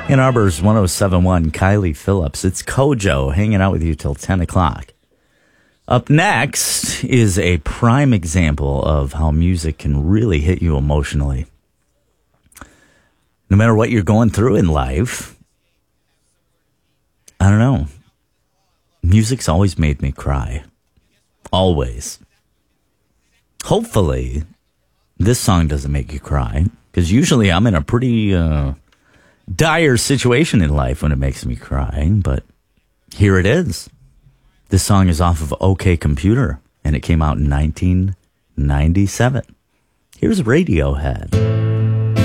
Ann Arbor's 107.1, Kylie Phillips. It's Kojo hanging out with you till 10 o'clock. Up next is a prime example of how music can really hit you emotionally. No matter what you're going through in life, I don't know. Music's always made me cry. Always. Hopefully, this song doesn't make you cry, because usually I'm in a pretty dire situation in life when it makes me cry, but here it is. This song is off of OK Computer, and it came out in 1997. Here's Radiohead.